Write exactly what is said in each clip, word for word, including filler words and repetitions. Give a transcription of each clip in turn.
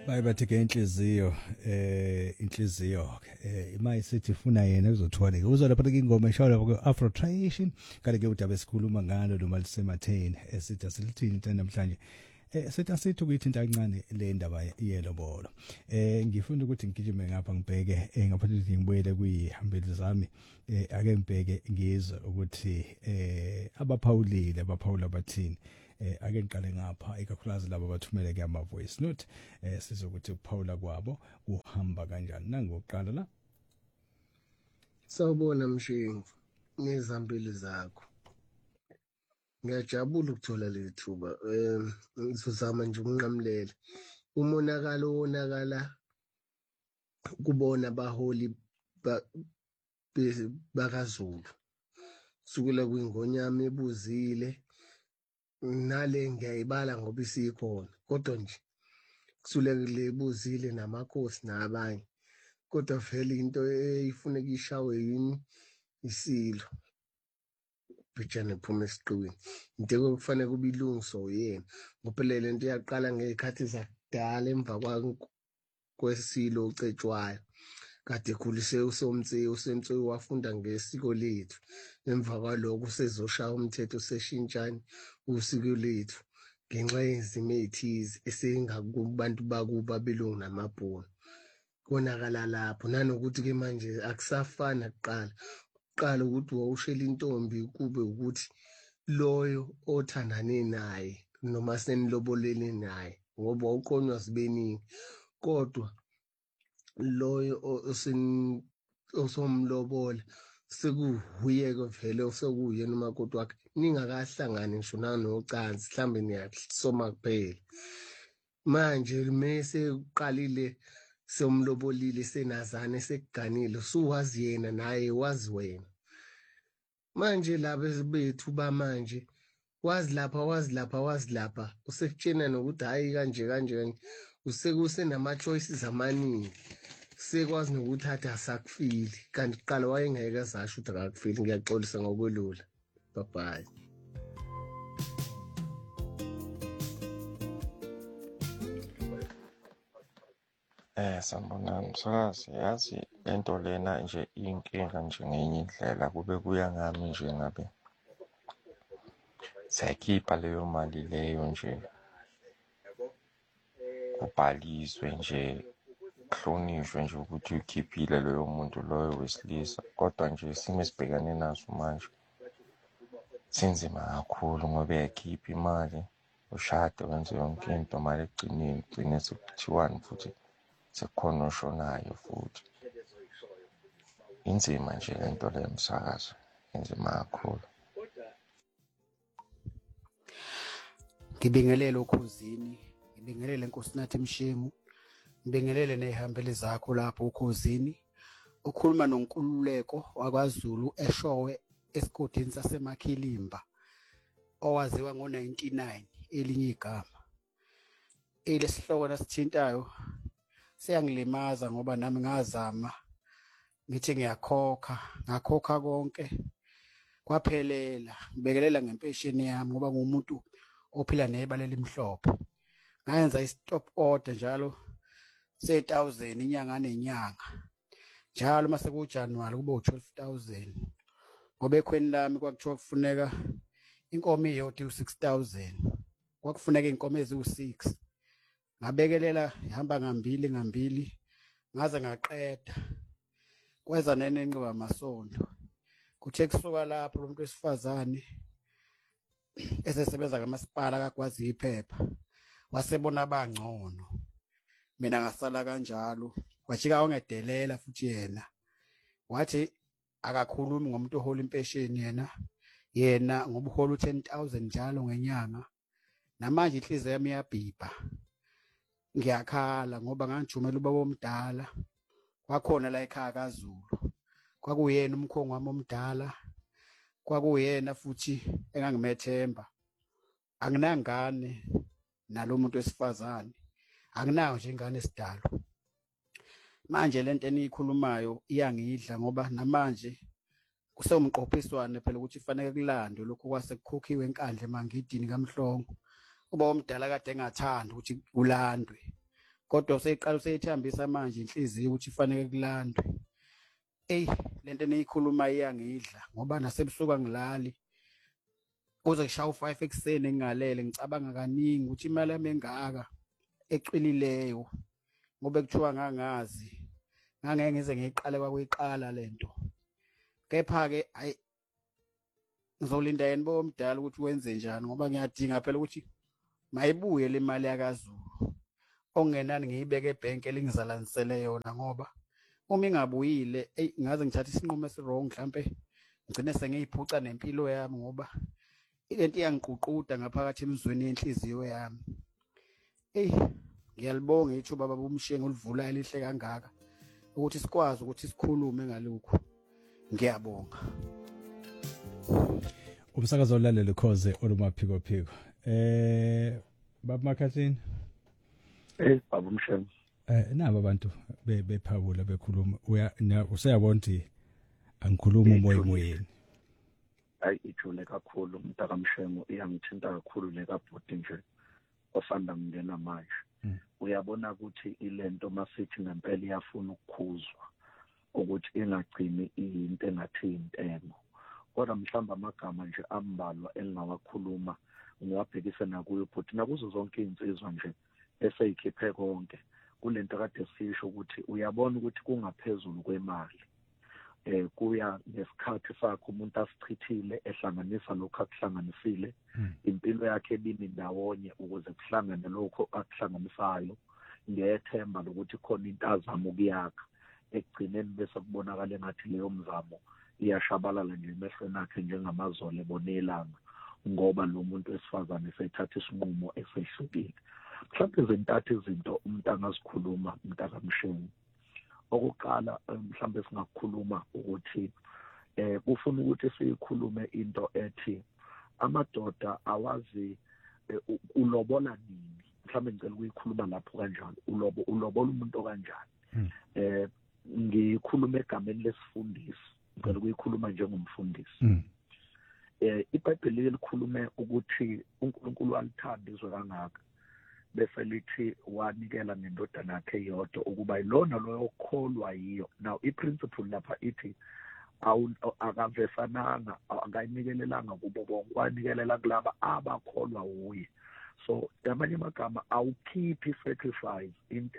bayibathi ke inhliziyo eh inhliziyo eh ima isithi ifuna yena uzothola ke uzolapha ke ingoma eshawula ku Afro Tradition kale ke udaba esikhuluma ngalo lo malisematheni esithi asilithini namhlanje eh sithi asithi ukuyithinta kancane le ndaba yelobolo eh ngifuna ukuthi ngigijime ngapha ngibheke eh ngaphandle ngibuyele kuyihambeli zami eh ake ngibheke ngizwe ukuthi eh abaphawulile abaphawula bathini eh ake ngiqale ngapha ikakhulukazi labo bathumele ke ama voice note eh sizokuthi ukuphawula kwabo kuhamba kanjani nangokuqala la. Sawubona Mshengu nezambili zakho. Ngiyajabula ukuthola le thuba eh ngizozama nje ukunqamulela umonakalo wonakala kubona abaholi bakaZulu sukela kwingonyama ebuzile nale ngiyayibala ngoba isikhona kodwa nje kusulekile ebuzile namakhosi nabanye kodwa vele into eyifuna ukishawe yini isilo bijane phuma esiqwini into okufanele kube ilungiso uyena ngoba le nto iyaqala ngezikhathi zakudala emva kwesilo ucetshwayo kade khulise usomtsi usomtsi wafunda ngesiko lethu emva kwalokho usezoshaya umthetho seshintshani usiko lethu ngenxa yezimo ezithize esengakubantu bakuba belungu namabhunu konakala lapho nanokuthi ke manje akusafana kuqala qala ukuthi wawushela intombi kube ukuthi loyo othandane naye noma senilobolele naye ngoba uqonywa sibeningi kodwa loyo osin osomlobola sekuyeke vele osekuye noma kodwa wakhe ningakahlangani ngisho nanocansi mhlambe niyasoma kuphela manje mase uqalile somlobolile senazane sekuganile suwazi yena naye wazi wena manje laba bethu bamanje wazi lapha wazi lapha wazi lapha usekutshena nokuthi hayi kanje kanje usekuse nama choices amaningi sekwazi nokuthi athi asakufili kanti kuqala wayengeke azasho ukuthi akakufili. Ngiyaxolisa ngokwelula. Bye bye. Eh sanibonani msakazi, yazi lento lena nje inkinga nje ngenye indlela kube kuya ngami nje ngabe sayikhipha leyo mali leyo nje kubhaliswe nje kuhlonishwe nje ukuthi ukhiphile loyo muntu loyo wesilisa kodwa nje isimo esibhekane naso manje sinzima kakhulu ngoba yakhipha imali ushade wenze yonke into mali egcineni ugcine sekuthiwani futhi sekukhona oshonayo futhi inzima nje lento le msakazo inzima kakhulu. Ngibingelele ukhosini, ngibingelele Nkosinathi Mshengu, ngibingelele nezihambeli zakho lapho ukhosini. Ukhuluma noNkululeko wakwaZulu eShowe esigodini saseMakhilimba owaziwa ngo ninety-nine elinye igama. Ile sihloko nasithintayo siyangilimaza ngoba nami ngazama ngithi ngiyakhokha ngakhokha konke kwaphelela ngibekelela ngempesheni yami ngoba ngumuntu ophila nebala limhlophe. Ngayenza i-stop order njalo se one thousand inyanga nenyanga njalo mase ku January kube twelve thousand ngoba ekhweni lami kwakuthiwa kufuneka inkomo iyodwa u-six thousand kwakufuneka inkomo eziwu six ngabekelela ihamba ngambili ngambili ngaze ngaqeda kweza nenenqiwa amasonto kuthe kusuka lapho lo muntu wesifazane esesebenza kamasipala akakwazi iphepha wasebona abangcono mina ngasala kanjalo wajika ongedelela futhi yena wathi akakhulumi ngomuntu ohola impesheni yena yena ngoba uhola u ten thousand njalo ngenyanga namanje inhliziyo yami iyabhibha ngiyakhala ngoba ngangijumela ubaba omdala kwakhona la ekhaya kaZulu kwakuyena umkhongo wami omdala kwakuyena futhi engangimethemba anginangane nalomuntu wesifazane anginayo nje ingane esidalo manje lento eniyikhulumayo iyangidla ngoba namanje kusewumqophiswane phela ukuthi ifanele kulandwe lokho kwase kukhokhiwe enkandla emangidini kaMhlongo uba omdala kade engathanda ukuthi kulandwe kodwa useyiqala useyithambisa manje inhliziyo ukuthi ifanele kulandwe. Ey lento eniyikhuluma iyangidla ngoba nasebusuku ngilali kuze kushaya u-five ekuseni ngingalele ngicabanga kaningi ukuthi imali yami engaka ecwilileyo ngoba kuthiwa ngangazi ngangeke ngize ngiyiqale kwakuyiqala lento. Kepha ke hayi ngizolinda yena bomdala ukuthi wenze njani ngoba ngiyadinga phela ukuthi mayibuye le mali yakaZulu okungenani ngiyibeke ebhenki elingizalanisele yona ngoba uma ingabuyile ey ngaze ngithatha isinqumo esirong mhlambe ngicine sengiyiphuca nempilo yami ngoba lento iyangiququda ngaphakathi emizweni yenhliziyo yami. Ey ngiyalibonga ithuba baba uMshengu olivulayo lihle kangaka ukuthi sikwazi ukuthi sikhulume ngalokho. Ngiyabonga. Umsakazo olalele khoze olumaphiko phiko. Eh baba Makhathini. Eh baba uMshengu. Eh nabo abantu bephawula bekhuluma uya useyabona ukuthi angikhuluma umoya emoyeni. Hayi ithule kakhulu umntaka Mshengu iyangithinta kakhulu lekabhodi nje osanda ngena manje. Uyabona ukuthi ilento masithi ngempela iyafuna ukukhuzwa ukuthi ingagcini into engathi intengo. Kodwa mhlamba amagama nje ambalwa engawakhuluma ngiwabhekise nakuyo futhi nakuzo zonke insizwa nje eseyikhiphe konke kulento kade sisho ukuthi uyabona ukuthi kungaphezulu kwemali. Eh kuya ngesikhathi sakho umuntu asichithile ehlanganisa lokho akuhlanganisile impilo yakhe ebini ndawonye ukuze kuhlangane lokho akuhlanganisayo ngethemba lokuthi khona into azama ukuyakha ekugcineni bese kubonakala engathi leyo mzamo iyashabalala nje emehlweni akhe njengamazolo ebonelanga ngoba lo muntu wesifazane sethatha isinqumo esehlukile. Mhlawumbe izintathu izinto umuntu angazikhuluma umntaka Mshengu. Okokuqala mhlawumbe singakhuluma ukuthi eh kufuna ukuthi siyikhulume into ethi amadoda awazi ulobola nini. Mhlawumbe ngicela ukuyikhuluma lapho kanjalo ulobo ulobola umuntu kanjani. Eh ngikhuluma egameni lesifundisi ngicela ukuyikhuluma njengomfundisi. Eh iBhayibheli likhulume ukuthi uNkulunkulu walithanda izwe kangaka bese lithi wanikela ngendodana yakhe yodwa ukuba ilona loyo okholwa yiyo. Now iprinciple lapha ithi akavesananga akayinikelelanga kubo bonke wanikelela kulaba abakholwa uye. So amanye amagama awukhiphi sacrifice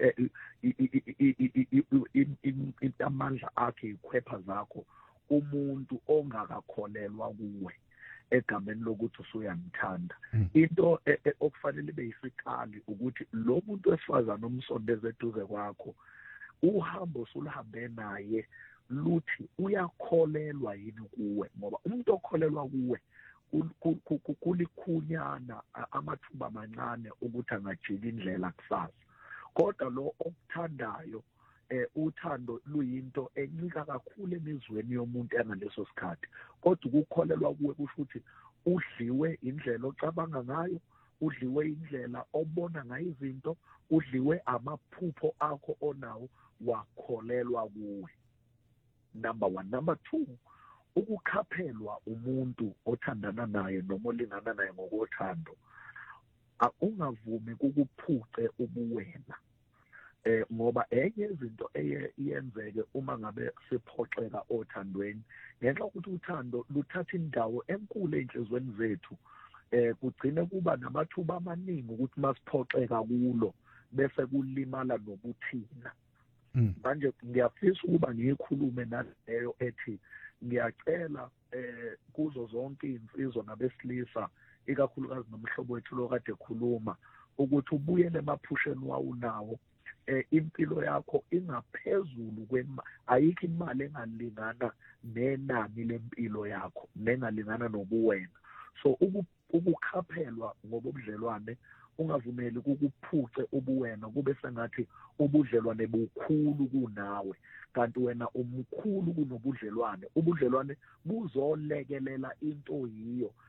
in amandla akhe ikhwepha zakho umuntu ongakakholelwa kuwe egameni lokuthi usuyamthanda. Into okufanele beyisikali ukuthi lo muntu wesifazana omsondeze eduze kwakho uhambo sulhambe naye luthi uyakholelwa yini kuwe ngoba umuntu okholelwa kuwe kulikhunyana amathuba amancane ukuthi angajika indlela kusasa. Kodwa lo okuthandayo eh uthando luyinto encika kakhulu emizweni yomuntu engaleso sikhathi. Kodwa ukukholelwa kuwe kusho ukuthi udliwe indlela ocabanga ngayo, udliwe indlela obona ngayo izinto, udliwe amaphupho akho onawo wakholelwa kuwe. Number one. Number two, ukukhaphelwa umuntu othandana naye noma olingana naye ngokothando ungavumi ukuphuce ubuwena. Eh ngoba enye izinto eyenzeke uma ngabe siphoxeka othandweni ngenxa ukuthi uthando luthatha indawo enkulu enhlizweni zethu eh kugcine kuba namathuba amaningi ukuthi masiphoxeka kulo bese kulimala nobuthina. Manje ngiyafisa ukuba ngiyikhulume naleyo ethi ngiyacela eh kuzo zonke insizwa nabesilisa ikakhulukazi nomhlobo wethu lo kade ekhuluma ukuthi ubuyele emaphusheni wawo nawo. Eh impilo yakho ingaphezulu kwema ayikho imali engalingana nenani lempilo yakho nengalingana nobuwena. So ukukhaphelwa ngobudlelwane ungavumeli ukuphuce ubuwena kube sengathi ubudlelwane bukhulu kunawe kanti wena umkhulu kunobudlelwane. Ubudlelwane buzolekelela into yiyo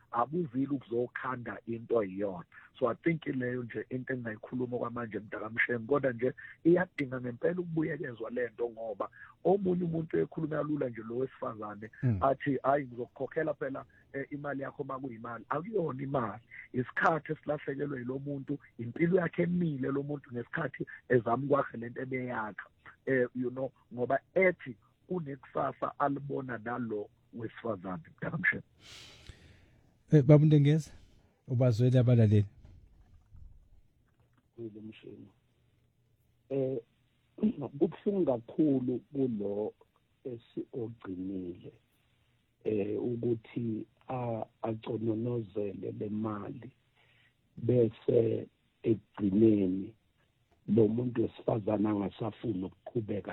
abuzile ukuzokhanda into eyiyona. So I think leyo nje into engayikhuluma kwamanje mntakamsheni, kodwa nje iyadinga ngempela ukubuyekezwa lento, ngoba omunye umuntu ekhuluma lula nje lo wesifazane athi hayi ngizokukhokhela phela imali yakho makuyimali. Akuyona imali, isikhathi esilahlekelwe yilo muntu, impilo yakhe emile lo muntu ngesikhathi ezama ukwakha lento ebeyakha, eh you know, ngoba ethi unekusasa alibona nalo wesifazane mntakamsheni. Eh baba Ndengeza, ubazwele abalaleli. Kule mshini eh kubuhlungu kakhulu kulo esiogcinile eh ukuthi acononozele le mali bese egcineni lo muntu wesifazana angasafuni ukuqhubeka